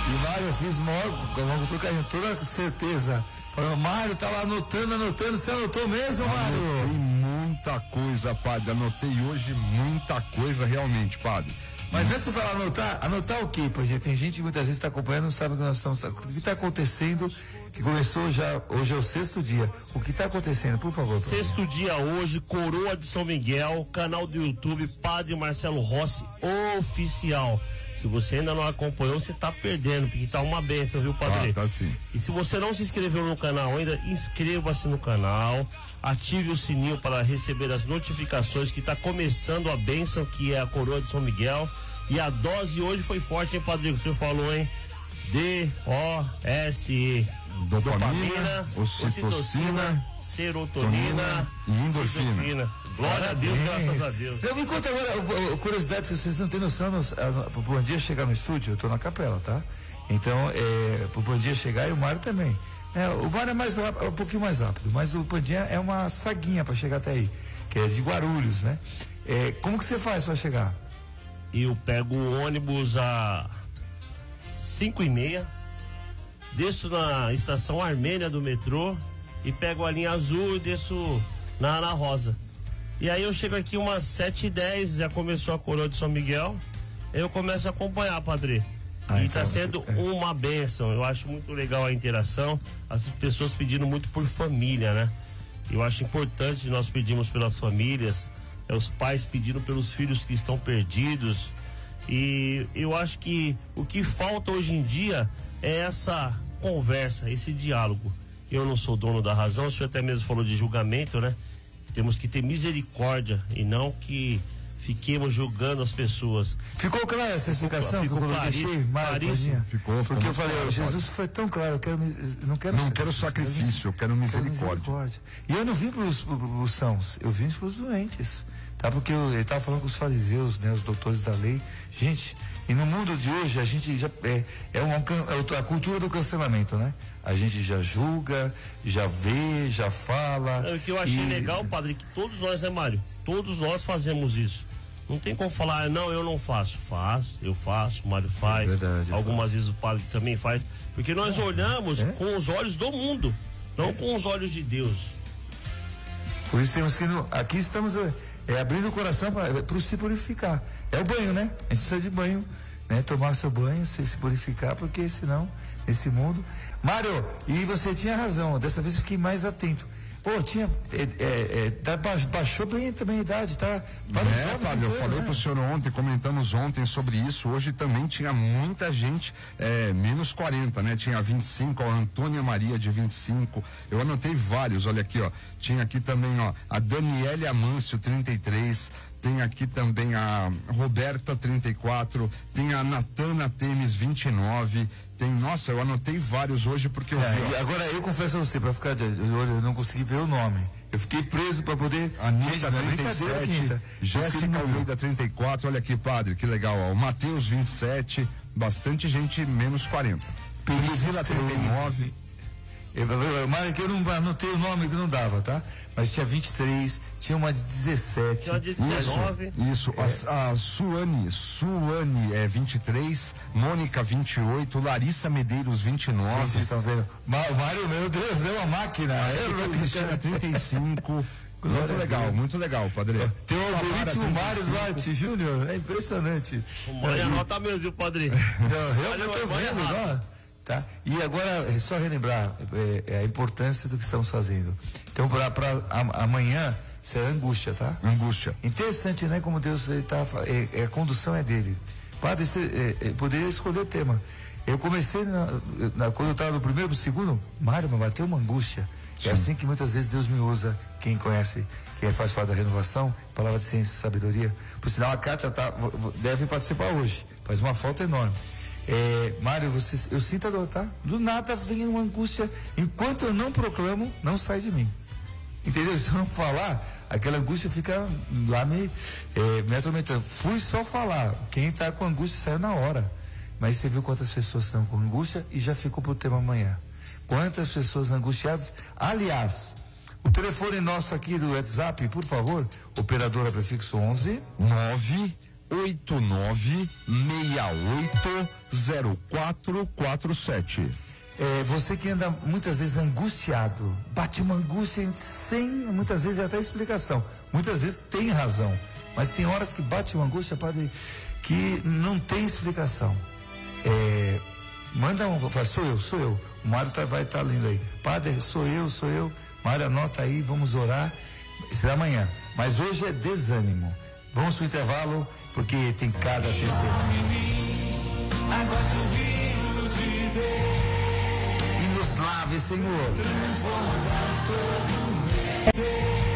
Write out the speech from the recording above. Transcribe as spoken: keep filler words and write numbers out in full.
E Mário, eu fiz maior, com todo toda certeza. O Mário tá lá anotando, anotando. Você anotou mesmo, Mário? Anotei muita coisa, padre. Anotei hoje muita coisa, realmente, padre. Mas antes de falar anotar, anotar o quê? Porque tem gente que muitas vezes está acompanhando, não sabe o que nós estamos. O que está acontecendo? Que começou já, hoje é o sexto dia. O que está acontecendo, por favor? Por sexto favor. Dia hoje, Coroa de São Miguel, canal do YouTube, Padre Marcelo Rossi Oficial. Se você ainda não acompanhou, você está perdendo, porque tá uma benção, viu, Padre? Ah, tá sim. E se você não se inscreveu no canal ainda, inscreva-se no canal, ative o sininho para receber as notificações que está começando a bênção, que é a Coroa de São Miguel. E a dose hoje foi forte, hein, Padre? O senhor falou, hein? D O S E. Dopamina, ocitocina, serotonina e endorfina. Glória a Deus, graças a Deus. Eu me conta agora, curiosidade, se vocês não têm noção, pro Bom Dia chegar no estúdio, eu tô na capela, tá? Então, é, pro Bom Dia chegar e o Mário também. É, o Mário é mais rápido, é um pouquinho mais rápido, mas o Bom Dia é uma saguinha para chegar até aí, que é de Guarulhos, né? É, como que você faz para chegar? Eu pego o ônibus a cinco e meia, desço na estação Armênia do metrô e pego a linha azul e desço na Ana Rosa. E aí eu chego aqui umas sete e dez, já começou a Coroa de São Miguel, eu começo a acompanhar, Padre. Ah, e então, tá sendo é. uma bênção. Eu acho muito legal a interação, as pessoas pedindo muito por família, né? Eu acho importante, nós pedimos pelas famílias, é, os pais pedindo pelos filhos que estão perdidos. E eu acho que o que falta hoje em dia é essa conversa, esse diálogo. Eu não sou dono da razão, o senhor até mesmo falou de julgamento, né? Temos que ter misericórdia e não que fiquemos julgando as pessoas. Ficou clara essa explicação? Ficou, ficou claríssimo. Claríssimo. Ficou, ficou. Porque eu falei, ó, Jesus foi tão claro, eu quero, não quero não quero sacrifício, eu quero misericórdia. quero misericórdia. E eu não vim para os sãos, eu vim para os doentes. Tá? Porque eu, ele estava falando com os fariseus, né, os doutores da lei. Gente, e no mundo de hoje a gente já é, é, uma, é a cultura do cancelamento, né? A gente já julga, já vê, já fala. É, o que eu achei e... legal, Padre, que todos nós, né, Mário? Todos nós fazemos isso. Não tem como falar, não, eu não faço. Faz, eu faço, o Mário faz. É verdade, algumas vezes o Padre também faz. Porque nós é, olhamos é? com os olhos do mundo, não é. com os olhos de Deus. Por isso temos que, no, aqui estamos é, abrindo o coração para se purificar. É o banho, né? A gente precisa de banho, né? Tomar seu banho, se, se purificar, porque senão, nesse mundo... Mário, e você tinha razão, dessa vez eu fiquei mais atento. Pô, tinha, é, é, tá, baixou bem também a idade, tá? É, Fábio, eu falei né? pro senhor ontem, comentamos ontem sobre isso, hoje também tinha muita gente, é, menos quarenta, né? Tinha vinte e cinco, a Antônia Maria de vinte e cinco, eu anotei vários, olha aqui, ó, tinha aqui também, ó, a Daniele Amâncio, trinta e três, tem aqui também a Roberta, trinta e quatro, tem a Natana Temes, vinte e nove, tem, nossa, eu anotei vários hoje porque eu é, vi, agora eu confesso a você, para ficar de olho, eu não consegui ver o nome. Eu fiquei preso para poder. Anitta, trinta e sete, Jéssica Almeida, trinta e quatro, olha aqui, Padre, que legal, ó, o Mateus, vinte e sete, bastante gente menos quarenta. Priscila, trinta e nove. Mário, que eu não anotei o nome que não dava, tá? Mas tinha vinte e três, tinha uma de dezessete. Tinha uma de dezenove. Isso, isso. É. A, a Suane, Suane é vinte e três, Mônica vinte e oito, Larissa Medeiros vinte e nove. Sim, vocês estão vendo? Mário, meu Deus, é uma máquina. É, Cristina, trinta e cinco. Muito legal, muito legal, Padre. Tem o algoritmo Mário Duarte Júnior, é impressionante. O Mário anota mesmo, viu, Padre? Não, realmente eu tô vendo, não. Tá? E agora, é só relembrar é, é a importância do que estamos fazendo. Então, para amanhã, será angústia, tá? Angústia. Interessante, né? Como Deus está. É, é, a condução é dele. Padre, você é, é, poderia escolher o tema. Eu comecei, na, na, quando eu estava no primeiro, no segundo, Mário, mas bateu uma angústia. Sim. É assim que muitas vezes Deus me usa. Quem conhece, quem faz parte da renovação, palavra de ciência e sabedoria. Por sinal, a Kátia tá, deve participar hoje. Faz uma falta enorme. É, Mário, você, eu sinto a dor, tá? Do nada vem uma angústia. Enquanto eu não proclamo, não sai de mim. Entendeu? Se eu não falar, aquela angústia fica lá me, é, me atormentando. Fui só falar. Quem está com angústia saiu na hora. Mas você viu quantas pessoas estão com angústia e já ficou pro tema amanhã. Quantas pessoas angustiadas. Aliás, o telefone nosso aqui do WhatsApp, por favor, operadora prefixo onze nove oito nove seis oito zero quatro quatro sete. É, você que anda muitas vezes angustiado, bate uma angústia sem, muitas vezes, até explicação. Muitas vezes tem razão, mas tem horas que bate uma angústia, padre, que não tem explicação. É, manda um, fala, sou eu, sou eu. O Mário tá, vai estar tá lendo aí. Padre, sou eu, sou eu. Mário, anota aí, vamos orar. Será amanhã. Mas hoje é desânimo. Vamos pro intervalo, porque tem cada testemunho. E nos lave, Senhor.